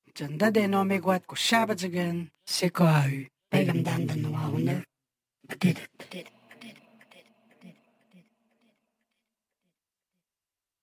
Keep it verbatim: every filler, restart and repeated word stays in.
전다대 놈의 곶고 샤바즈근 세코아유 배감단단 노아오늘 부디드 부디드